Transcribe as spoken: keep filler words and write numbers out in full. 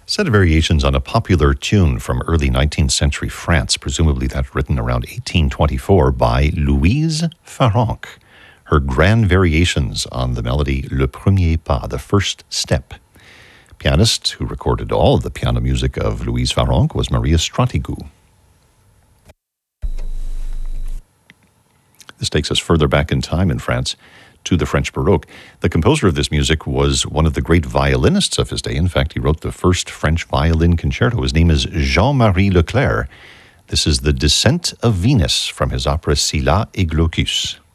Set of variations on a popular tune from early nineteenth century France, presumably that written around eighteen twenty-four by Louise Farrenc. Her grand variations on the melody Le Premier Pas, the first step. Pianist who recorded all of the piano music of Louise Farrenc was Maria Stratigou. This takes us further back in time in France to the French Baroque. The composer of this music was one of the great violinists of his day. In fact, he wrote the first French violin concerto. His name is Jean-Marie Leclerc. This is the Descent of Venus from his opera Scylla et Glaucus.